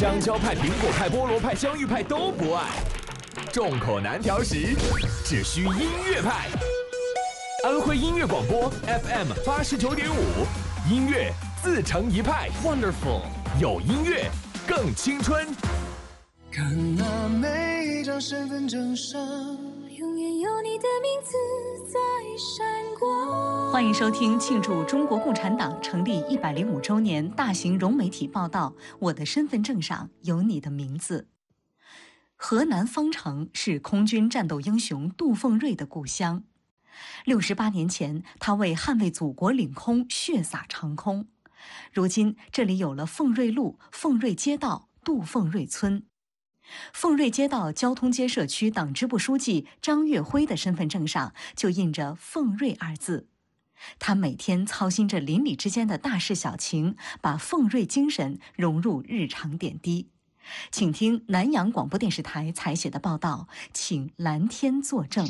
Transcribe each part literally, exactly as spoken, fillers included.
香蕉派、苹果派、菠萝派、香芋派都不爱。众口难调时，只需音乐派。安徽音乐广播 F M 八十九点五，音乐自成一派 ，Wonderful， 有音乐更青春。 看那每一张身份证上， 永远有你的名字在闪光。 欢迎收听庆祝中国共产党成立一百零五周年大型融媒体报道《我的身份证上有你的名字》。河南方城是空军战斗英雄杜凤瑞的故乡。六十八年前，他为捍卫祖国领空血洒长空。如今，这里有了凤瑞路、凤瑞街道、杜凤瑞村。凤瑞街道交通街社区党支部书记张月辉的身份证上就印着“凤瑞”二字。他每天操心着邻里之间的大事小情，把凤瑞精神融入日常点滴。请听南阳广播电视台采写的报道，请蓝天作证。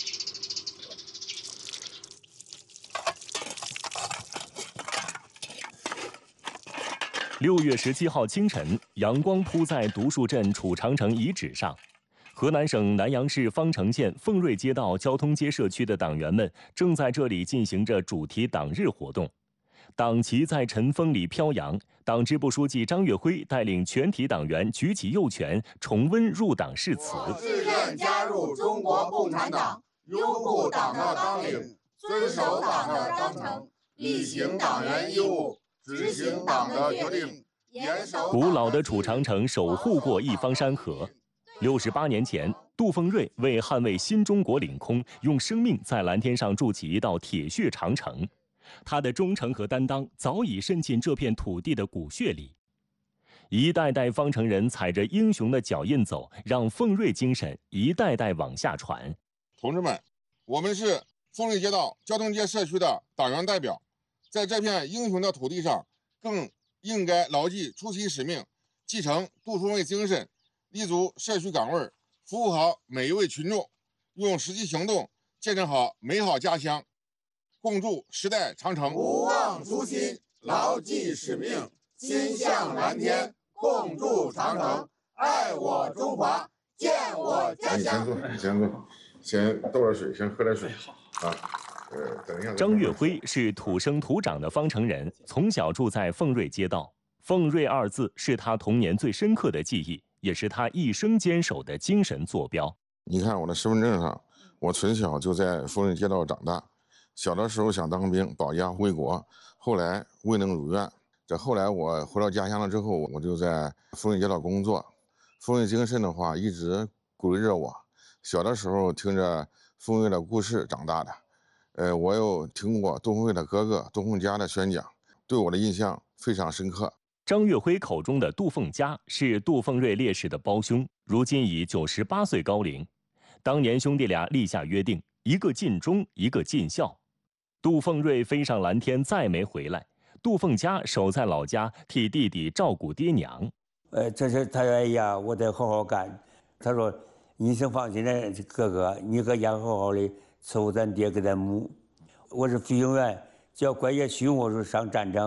六月十七号清晨，阳光铺在独树镇楚长城遗址上。河南省南阳市方城县凤瑞街道交通街社区的党员们正在这里进行着主题党日活动。党旗在晨风里飘扬，党支部书记张月辉带领全体党员举起右拳，重温入党誓词。 我自愿加入中国共产党，拥护党的纲领，遵守党的章程，履行党员义务，执行党的决定，严守。 古老的楚长城守护过一方山河。六十八年前，杜凤瑞为捍卫新中国领空，用生命在蓝天上筑起一道铁血长城。他的忠诚和担当早已渗进这片土地的骨血里。一代代方城人踩着英雄的脚印走，让凤瑞精神一代代往下传。 同志们，我们是凤瑞街道交通街社区的党员代表，在这片英雄的土地上，更应该牢记出席使命，继承杜凤瑞精神，立足社区岗位，服务好每一位群众，用实际行动建设好美好家乡，共筑时代长城。不忘初心，牢记使命，心向蓝天，共筑长城，爱我中华，建我家乡。你先坐，先坐，先倒点水，先喝点水。啊，呃，等一下。 张月辉是土生土长的方城人，从小住在凤瑞街道。凤瑞二字是他童年最深刻的记忆，也是他一生坚守的精神坐标。 你看我的身份证上，我从小就在凤瑞街道长大。小的时候想当兵保家卫国，后来未能如愿。这后来我回到家乡了之后，我就在凤瑞街道工作。凤瑞精神的话一直鼓励着我。小的时候听着凤瑞的故事长大的，呃，我又听过杜凤瑞的哥哥杜凤家的宣讲，对我的印象非常深刻。 张月辉口中的杜凤家是杜凤瑞烈士的胞兄，如今已九十八岁高龄。当年兄弟俩立下约定，一个尽忠，一个尽孝。杜凤瑞飞上蓝天再没回来，杜凤家守在老家替弟弟照顾爹娘。 呃，这是他说：“哎呀，我得好好干。”他说：“你先放心的，哥哥，你搁家好好的伺候咱爹跟咱母。我是飞行员，只要乖爷训我说上战场。”